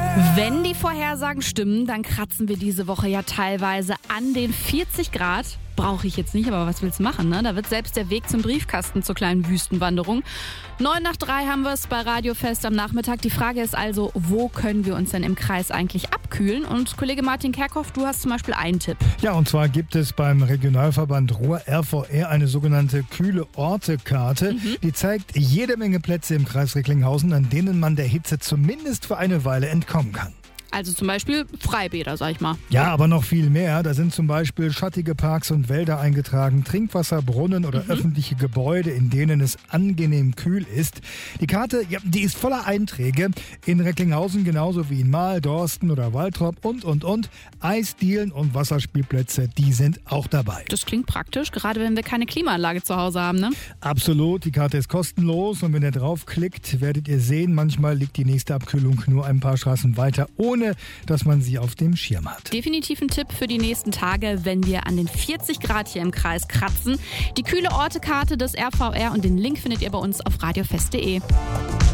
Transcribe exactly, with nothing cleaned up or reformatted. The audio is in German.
Wenn die Vorhersagen stimmen, dann kratzen wir diese Woche ja teilweise an den vierzig Grad. Brauche ich jetzt nicht, aber was willst du machen, ne? Da wird selbst der Weg zum Briefkasten zur kleinen Wüstenwanderung. Neun nach drei haben wir es bei Radio Fest am Nachmittag. Die Frage ist also, wo können wir uns denn im Kreis eigentlich abkühlen? Und Kollege Martin Kerkhoff, du hast zum Beispiel einen Tipp. Ja, und zwar gibt es beim Regionalverband Ruhr R V R eine sogenannte Kühle-Orte-Karte. Mhm. Die zeigt jede Menge Plätze im Kreis Recklinghausen, an denen man der Hitze zumindest für eine Weile entkommen kann. Also zum Beispiel Freibäder, sag ich mal. Ja, aber noch viel mehr. Da sind zum Beispiel schattige Parks und Wälder eingetragen, Trinkwasserbrunnen oder mhm. öffentliche Gebäude, in denen es angenehm kühl ist. Die Karte, ja, die ist voller Einträge. In Recklinghausen genauso wie in Mahl, Dorsten oder Waltrop und, und, und. Eisdielen und Wasserspielplätze, die sind auch dabei. Das klingt praktisch, gerade wenn wir keine Klimaanlage zu Hause haben, ne? Absolut. Die Karte ist kostenlos und wenn ihr draufklickt, werdet ihr sehen, manchmal liegt die nächste Abkühlung nur ein paar Straßen weiter, ohne dass man sie auf dem Schirm hat. Definitiv ein Tipp für die nächsten Tage, wenn wir an den vierzig Grad hier im Kreis kratzen. Die kühle Orte-Karte des R V R und den Link findet ihr bei uns auf radiofest punkt de.